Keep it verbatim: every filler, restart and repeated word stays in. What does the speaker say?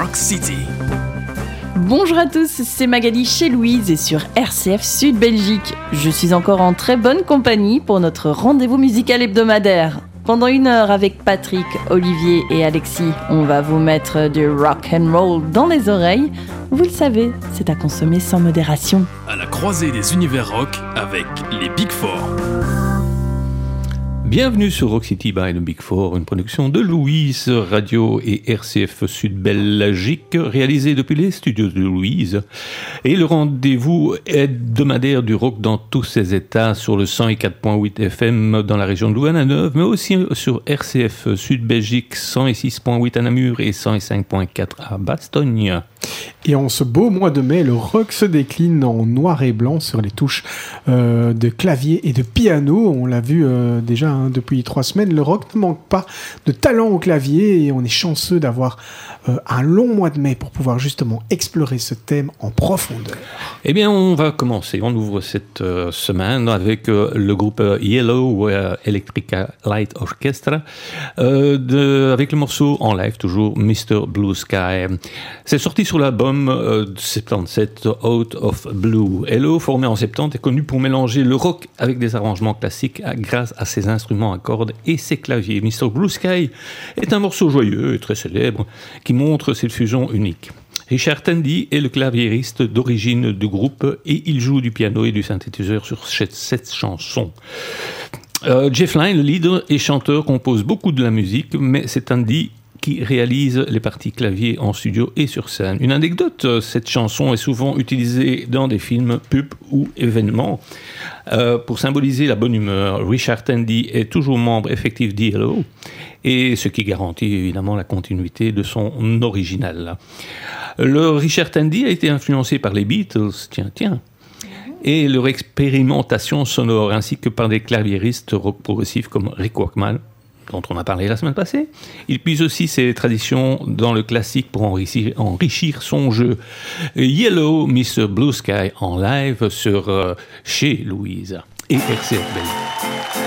Rock City. Bonjour à tous, c'est Magali chez Louise et sur R C F Sud Belgique. Je suis encore en très bonne compagnie pour notre rendez-vous musical hebdomadaire. Pendant une heure avec Patrick, Olivier et Alexis, on va vous mettre du rock and roll dans les oreilles. Vous le savez, c'est à consommer sans modération. À la croisée des univers rock avec les Big Four. Bienvenue sur Rock City by the Big Four, une production de Louise Radio et R C F Sud Belgique, réalisée depuis les studios de Louise. Et le rendez-vous hebdomadaire du rock dans tous ses états sur le cent quatre virgule huit F M dans la région de Louvain-la-Neuve, mais aussi sur R C F Sud Belgique cent six virgule huit à Namur et cent cinq virgule quatre à Bastogne. Et en ce beau mois de mai, le rock se décline en noir et blanc sur les touches euh, de clavier et de piano. On l'a vu euh, déjà hein, depuis trois semaines, le rock ne manque pas de talent au clavier et on est chanceux d'avoir euh, un long mois de mai pour pouvoir justement explorer ce thème en profondeur. Eh bien, on va commencer. On ouvre cette euh, semaine avec euh, le groupe Yellow euh, Electric Light Orchestra, euh, de, avec le morceau en live toujours mister Blue Sky. C'est sorti sur l'album euh, soixante-dix-sept Out of Blue. Yellow, formé en soixante-dix, est connu pour mélanger le rock avec des arrangements classiques grâce à ses instruments à cordes et ses claviers. mister Blue Sky est un morceau joyeux et très célèbre qui montre cette fusion unique. Richard Tandy est le claviériste d'origine du groupe et il joue du piano et du synthétiseur sur cette, cette chanson. Euh, Jeff Lynne, le leader et chanteur, compose beaucoup de la musique, mais c'est Tandy qui réalise les parties clavier en studio et sur scène. Une anecdote, cette chanson est souvent utilisée dans des films, pubs ou événements. Euh, pour symboliser la bonne humeur, Richard Tandy est toujours membre effectif d'Yellow, et ce qui garantit évidemment la continuité de son original. Le Richard Tandy a été influencé par les Beatles, tiens, tiens, et leur expérimentation sonore, ainsi que par des claviéristes rock progressifs comme Rick Wakeman, dont on a parlé la semaine passée. Il puise aussi ses traditions dans le classique pour enrichir, enrichir son jeu. Yellow, mister Blue Sky en live sur euh, chez Louise et R C F Belgique.